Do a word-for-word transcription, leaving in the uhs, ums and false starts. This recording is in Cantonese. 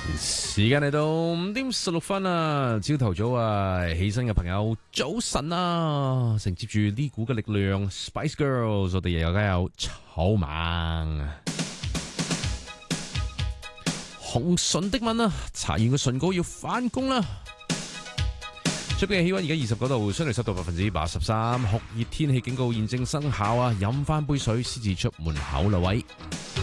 時間嚟到五點十六分啊！朝頭早啊，起身嘅朋友早晨啊！承接住呢股嘅力量 ，Spice Girls， 我哋又有梗有草蜢。紅唇的吻啊，搽完個唇膏要翻工啦。出邊嘅氣溫而家二十九度，相對濕度百分之八十三，酷熱天氣警告現正生效啊！飲翻杯水先至出門口啦，喂。